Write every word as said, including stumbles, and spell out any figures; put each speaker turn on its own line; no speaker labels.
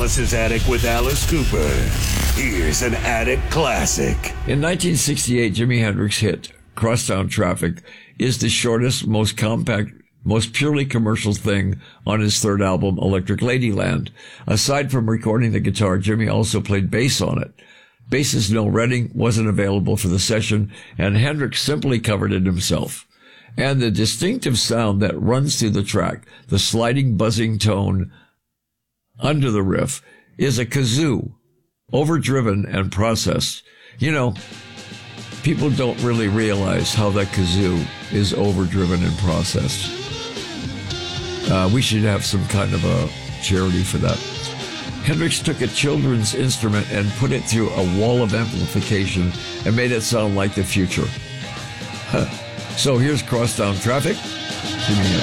Alice's Attic with Alice Cooper. Here's an Attic classic.
In nineteen sixty-eight, Jimi Hendrix hit Crosstown Traffic is the shortest, most compact, most purely commercial thing on his third album, Electric Ladyland. Aside from recording the guitar, Jimi also played bass on it. Bassist Noel Redding wasn't available for the session, and Hendrix simply covered it himself. And the distinctive sound that runs through the track, the sliding, buzzing tone under the riff, is a kazoo, overdriven and processed. You know, people don't really realize how that kazoo is overdriven and processed. Uh, we should have some kind of a charity for that. Hendrix took a children's instrument and put it through a wall of amplification and made it sound like the future. Huh. So here's Crosstown Traffic. Jimi Hendrix.